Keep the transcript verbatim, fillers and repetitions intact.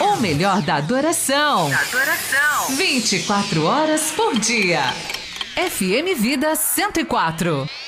O melhor da adoração. Da adoração. vinte e quatro horas por dia. F M Vida cento e quatro.